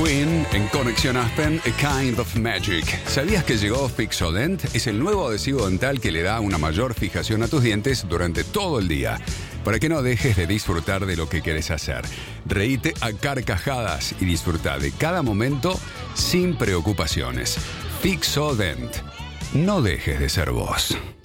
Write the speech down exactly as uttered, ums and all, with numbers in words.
Queen en Conexión Aspen, A Kind of Magic. ¿Sabías que llegó Fixodent? Es el nuevo adhesivo dental que le da una mayor fijación a tus dientes durante todo el día, para que no dejes de disfrutar de lo que querés hacer. Reíte a carcajadas y disfruta de cada momento sin preocupaciones. Fixodent. No dejes de ser vos.